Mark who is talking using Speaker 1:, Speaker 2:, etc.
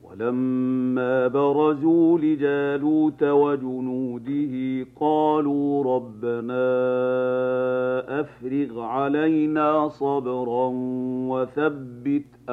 Speaker 1: وَلَمَّا بَرَزُوا لِجَالُوتَ وَجُنُودِهِ قَالُوا رَبَّنَا أَفْرِغْ عَلَيْنَا صَبْرًا وَثَبِّتْ